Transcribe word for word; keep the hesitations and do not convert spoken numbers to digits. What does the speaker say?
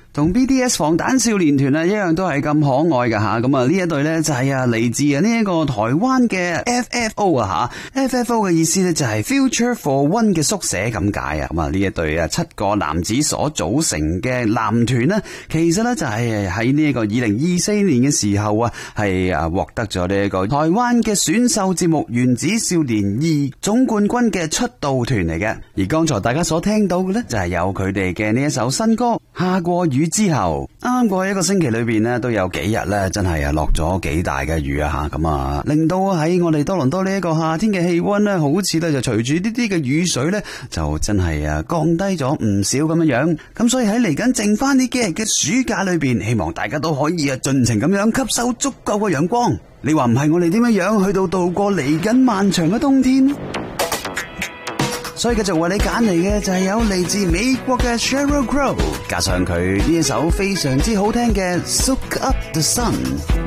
同 B T S 防彈少年團啊一樣都係咁可愛噶吓，咁啊呢一隊呢就係啊嚟自啊呢一個台灣嘅 F F O 啊吓 ，F F O 嘅意思呢就係 Future for One 嘅縮寫咁解啊，咁啊呢一隊啊七個男子所組成嘅男團呢，其實呢就係喺呢一個二零二四年嘅時候啊係啊獲得咗呢一個台灣嘅選秀節目《原子少年二》總冠軍嘅出道團嚟嘅，而剛才大家所聽到嘅呢，就係有佢哋嘅呢一首新歌《下過雨之後》。啱過一個星期裏邊呢，都有幾日呢，真係啊落咗幾大嘅雨啊吓，咁啊令到喺我哋多倫多呢一個夏天嘅氣溫呢，好似呢就隨住呢啲嘅雨水呢，就真係啊降低咗唔少咁樣樣。咁所以喺嚟緊剩翻呢幾日嘅暑假裏邊，希望大家都可以啊盡情咁樣吸收足夠嘅陽光。你話唔係我哋點樣樣去到度過嚟緊漫長嘅冬天？所以繼續為你揀嚟嘅就係有嚟自美國嘅 Sheryl Crow，加上佢呢一首非常之好聽嘅 Soak Up the Sun。